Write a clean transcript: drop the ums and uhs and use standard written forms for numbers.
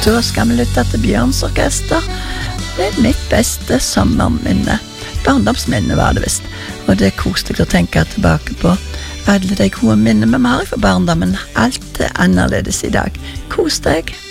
Da skal vi lytte til Bjørns Orkester. Det mitt beste sommerminne. Barndomsminne var det visst. Og det koste jeg å tenke tilbake på. Alle de gode minnene vi har fra barndommen. Alt er annerledes i dag. Kos deg!